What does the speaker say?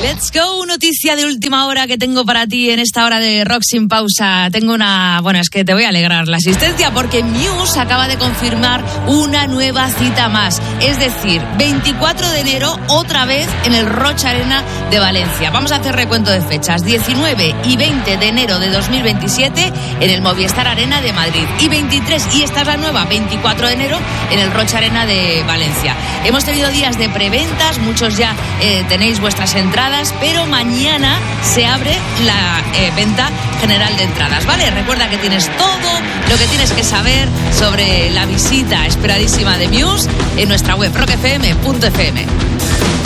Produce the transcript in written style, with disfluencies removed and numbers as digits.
Let's go, noticia de última hora que tengo para ti en esta hora de Rock Sin Pausa. Tengo es que te voy a alegrar la asistencia porque Muse acaba de confirmar una nueva cita más. Es decir, 24 de enero otra vez en el Roch Arena de Valencia. Vamos a hacer recuento de fechas. 19 y 20 de enero de 2027 en el Movistar Arena de Madrid. Y 23, y esta es la nueva, 24 de enero en el Roch Arena de Valencia. Hemos tenido días de preventas, muchos ya tenéis vuestras entradas, pero mañana se abre la venta general de entradas, ¿vale? Recuerda que tienes todo lo que tienes que saber sobre la visita esperadísima de Muse en nuestra web rockfm.fm.